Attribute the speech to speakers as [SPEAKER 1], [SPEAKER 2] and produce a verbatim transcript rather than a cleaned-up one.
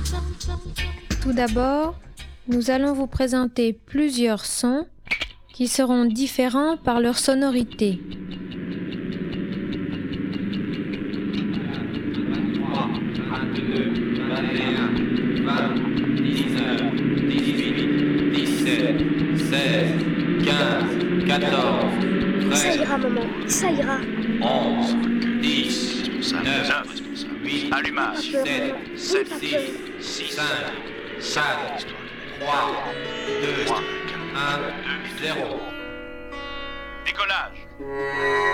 [SPEAKER 1] Tout d'abord, nous allons vous présenter plusieurs sons qui seront différents par leur sonorité.
[SPEAKER 2] Ça ira, maman, ça ira.
[SPEAKER 3] onze, dix, neuf, huit, allumage, sept, sept, six, cinq, quatre, trois, deux, un, zéro. Décollage.